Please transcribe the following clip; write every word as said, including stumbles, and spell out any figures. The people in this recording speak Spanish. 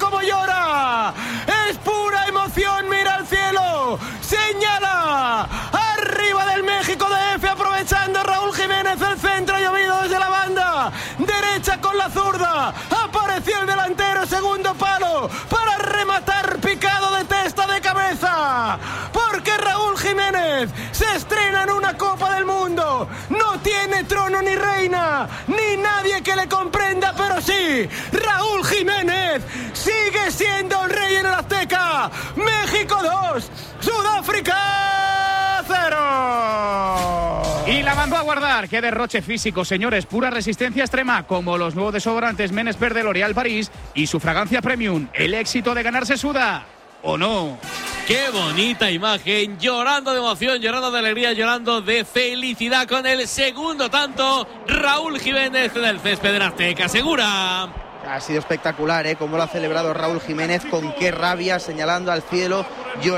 cómo llora! ¡Es pura emoción! ¡Mira al cielo! ¡Señala! ¡Arriba del México D F! Aprovechando Raúl Jiménez, el centro llovido desde la banda derecha con la zurda. Apareció el delantero, segundo palo, para rematar picado de testa de cabeza. Porque Raúl Jiménez se estrena en una Copa del Mundo. No tiene trono ni reina, ni nadie que le comprenda, pero sí, Raúl Jiménez sigue siendo el rey en el Azteca. México dos, Sudáfrica cero. Y la mandó a guardar. Qué derroche físico, señores. Pura resistencia extrema, como los nuevos desodorantes Men Expert de L'Oréal París y su fragancia premium. El éxito de ganarse suda, ¿o no? ¡Qué bonita imagen! Llorando de emoción, llorando de alegría, llorando de felicidad con el segundo tanto. Raúl Jiménez del césped del Azteca. Segura. Ha sido espectacular, ¿eh? Cómo lo ha celebrado Raúl Jiménez, con qué rabia, señalando al cielo, llorando.